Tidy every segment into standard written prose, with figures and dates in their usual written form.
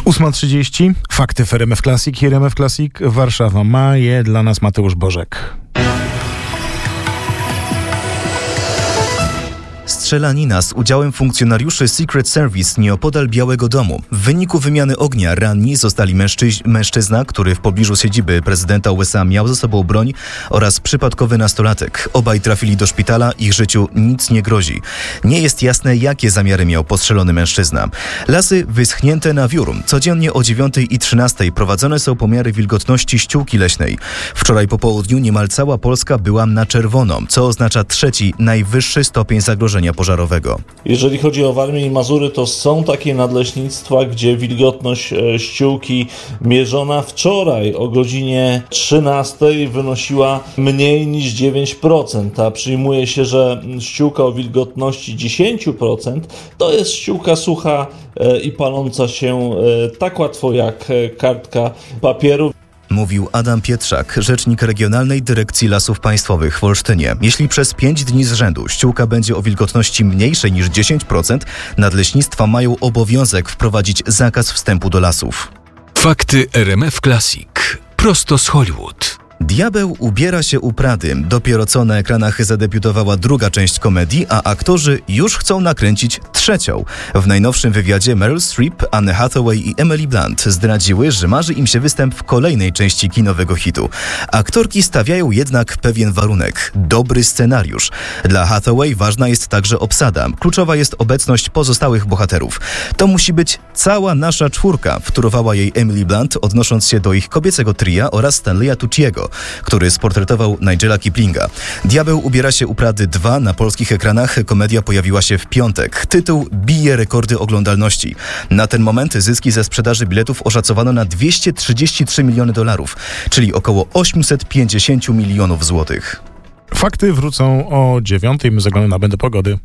8:30. Fakty w RMF Classic i RMF Classic Warszawa. Ma je dla nas Mateusz Bożek. Strzelanina z udziałem funkcjonariuszy Secret Service nieopodal Białego Domu. W wyniku wymiany ognia ranni zostali mężczyzna, który w pobliżu siedziby prezydenta USA miał ze sobą broń, oraz przypadkowy nastolatek. Obaj trafili do szpitala, ich życiu nic nie grozi. Nie jest jasne, jakie zamiary miał postrzelony mężczyzna. Lasy wyschnięte na wiór. Codziennie o 9:13 prowadzone są pomiary wilgotności ściółki leśnej. Wczoraj po południu niemal cała Polska była na czerwono, co oznacza trzeci, najwyższy stopień zagrożenia pożarowego. Jeżeli chodzi o Warmię i Mazury, to są takie nadleśnictwa, gdzie wilgotność ściółki mierzona wczoraj o godzinie 13 wynosiła mniej niż 9%, a przyjmuje się, że ściółka o wilgotności 10% to jest ściółka sucha i paląca się tak łatwo jak kartka papieru. Mówił Adam Pietrzak, rzecznik Regionalnej Dyrekcji Lasów Państwowych w Olsztynie. Jeśli przez 5 dni z rzędu ściółka będzie o wilgotności mniejszej niż 10%, nadleśnictwa mają obowiązek wprowadzić zakaz wstępu do lasów. Fakty RMF Classic. Prosto z Hollywood. Diabeł ubiera się u Prady. Dopiero co na ekranach zadebiutowała druga część komedii, a aktorzy już chcą nakręcić trzecią. W najnowszym wywiadzie Meryl Streep, Anne Hathaway i Emily Blunt zdradziły, że marzy im się występ w kolejnej części kinowego hitu. Aktorki stawiają jednak pewien warunek – dobry scenariusz. Dla Hathaway ważna jest także obsada. Kluczowa jest obecność pozostałych bohaterów. To musi być cała nasza czwórka, wtórowała jej Emily Blunt, odnosząc się do ich kobiecego tria oraz Stanleya Tucciego, który sportretował Nigela Kiplinga. Diabeł ubiera się u Prady 2 na polskich ekranach. Komedia pojawiła się w piątek. Tytuł bije rekordy oglądalności. Na ten moment zyski ze sprzedaży biletów oszacowano na $233 miliony, czyli około 850 milionów złotych. Fakty wrócą o 9:00. My zaglądamy na Będę Pogody.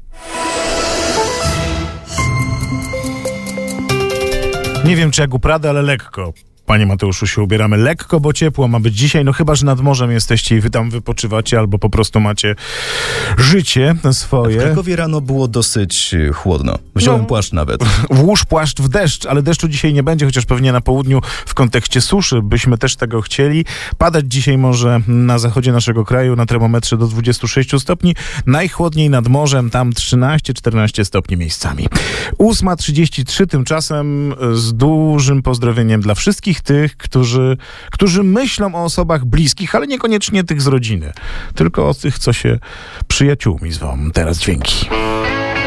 Nie wiem, czy jak u Prady, ale lekko. Panie Mateuszu, się ubieramy lekko, bo ciepło ma być dzisiaj, no chyba, że nad morzem jesteście i wy tam wypoczywacie, albo po prostu macie życie swoje. W Krakowie rano było dosyć chłodno. Wziąłem płaszcz nawet. Włóż płaszcz w deszcz, ale deszczu dzisiaj nie będzie, chociaż pewnie na południu w kontekście suszy byśmy też tego chcieli. Padać dzisiaj może na zachodzie naszego kraju na termometrze do 26 stopni. Najchłodniej nad morzem, tam 13-14 stopni miejscami. 8:33 tymczasem z dużym pozdrowieniem dla wszystkich tych, którzy myślą o osobach bliskich, ale niekoniecznie tych z rodziny, tylko o tych, co się przyjaciółmi zwą. Teraz dźwięki.